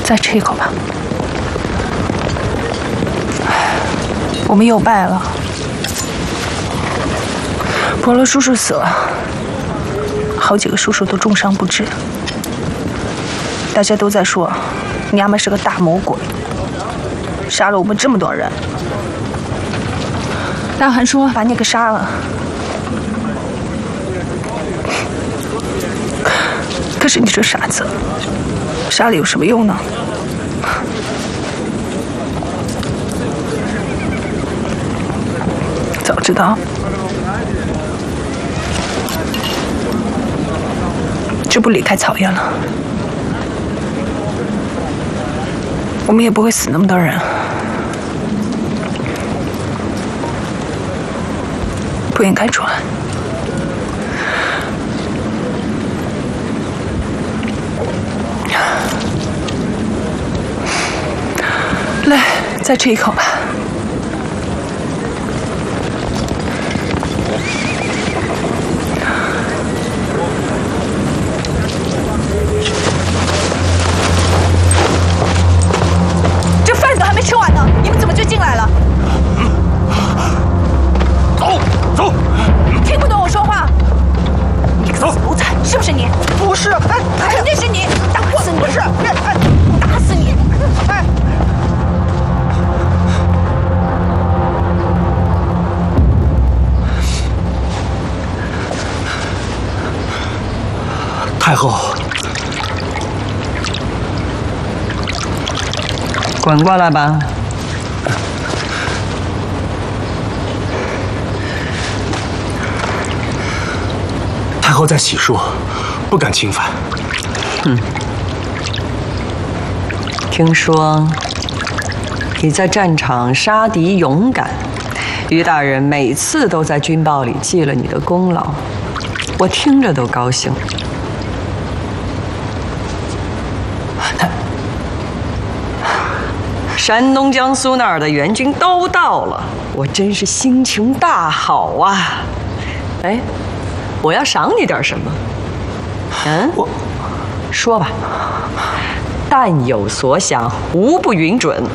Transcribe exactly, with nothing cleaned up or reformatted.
再吃一口吧。我们又败了。伯乐叔叔死了，好几个叔叔都重伤不治。大家都在说，娘们是个大魔鬼，杀了我们这么多人。大汗说把你给杀了，可是你这傻子，杀了有什么用呢？早知道就不离开草原了，我们也不会死那么多人。不应该出来。来，再吃一口吧。这饭都还没吃完呢，你们怎么就进来了？ 走走！ 听不懂我说话？你个死奴才，是不是你？ 不是，哎， 肯定是你！打死你！ 不是，哎， 打死你！ 哎。 太后， 滚过来吧。 太后在洗漱，不敢侵犯。 嗯。听说你在战场杀敌勇敢，于大人每次都在军报里记了你的功劳，我听着都高兴。山东、江苏那儿的援军都到了，我真是心情大好啊！哎，我要赏你点什么？嗯，我说吧。但有所想，无不允准。